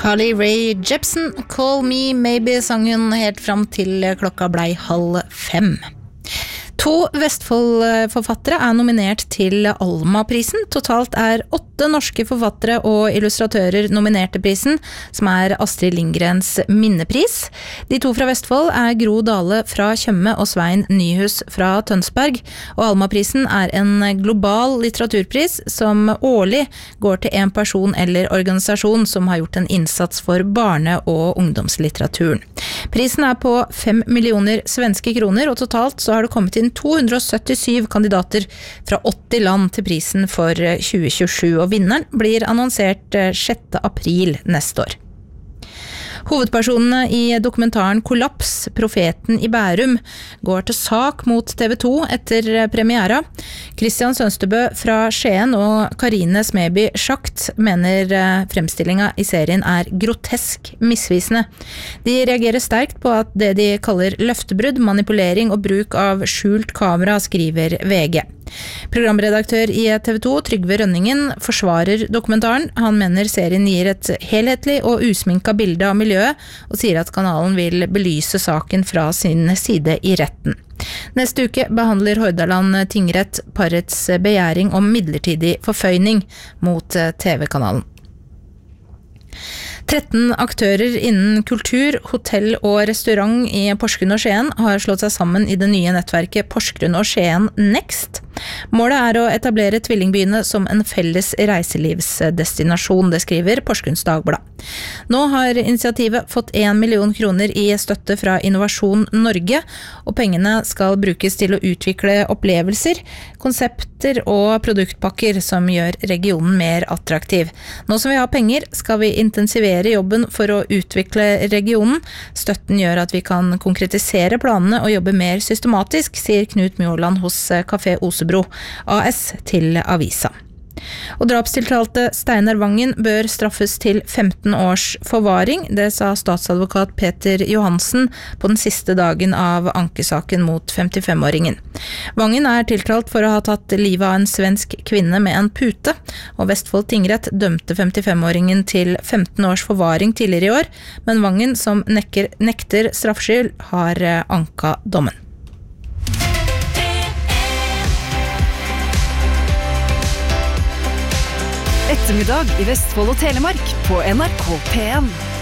Carly Rae Jepsen, Call Me Maybe, sang hun helt fram til klokka blei 4:30. 2 Vestfold-forfattere nominert til Alma-prisen. Totalt 8 norske forfattere og illustratører nominert til prisen, som Astrid Lindgrens minnepris. De 2 fra Vestfold Gro Dale fra Tjøme og Svein Nyhus fra Tønsberg. Og Alma-prisen en global litteraturpris som årlig går til en person eller organisasjon som har gjort en innsats for barne- og ungdomslitteraturen. Prisen på 5 millioner svenske kroner, og totalt så har det kommet inn 277 kandidater fra 80 land til prisen for 2027, og vinneren blir annonsert 6. april neste år. Hovedpersonene i dokumentaren Kollaps, profeten i Bærum, går til sak mot TV 2 etter premiera. Christian Sønstebø fra Skien og Karine Smeby Schakt mener fremstillingen i serien grotesk misvisende. De reagerer sterkt på at det de kaller løftebrudd, manipulering og bruk av skjult kamera, skriver VG. Programredaktør i TV 2, Trygve Rønningen, forsvarer dokumentaren. Han mener serien gir et helhetlig og usminket bilde av miljøet, og sier at kanalen vil belyse saken fra sin side i retten. Neste uke behandler Hordaland tingrett parets begjæring om midlertidig forføyning mot TV-kanalen. 13 aktører innen kultur, hotell og restaurant i Porsgrunn og Skien har slått seg sammen i det nye nettverket Porsgrunn og Skien Next. Målet å etablere tvillingbyene som en felles reiselivsdestinasjon, det skriver Porsgrunns Dagblad. Nå har initiativet fått 1 million kroner i støtte fra Innovasjon Norge, og pengene skal brukes til å utvikle opplevelser, konsepter og produktpakker som gjør regionen mer attraktiv. Nå som vi har penger, skal vi intensivere jobben for å utvikle regionen. Støtten gjør at vi kan konkretisere planene og jobbe mer systematisk, sier Knut Mjåland hos Café Osebro AS til avisa. Og drapstiltalte Steinar Vangen bør straffes til 15 års forvaring, det sa statsadvokat Peter Johansen på den siste dagen av ankesaken mot 55-åringen. Vangen tiltalt for å ha tatt livet av en svensk kvinne med en pute, og Vestfold tingrett dømte 55-åringen til 15 års forvaring tidligere i år, men Vangen, som nekter straffskyld, har anka dommen. Ettermiddag i Vestfold og Telemark på NRK P1.